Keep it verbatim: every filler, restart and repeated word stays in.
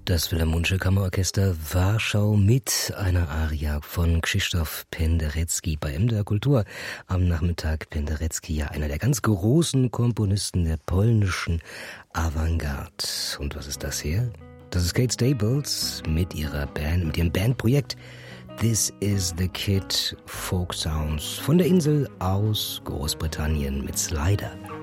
Das Philharmonische Kammerorchester Warschau mit einer Aria von Krzysztof Penderecki bei M D R Kultur. Am Nachmittag Penderecki, ja einer der ganz großen Komponisten der polnischen Avantgarde. Und was ist das hier? Das ist Kate Staples mit ihrer Band, mit ihrem Bandprojekt This is the Kid Folk Sounds von der Insel aus Großbritannien mit Slider.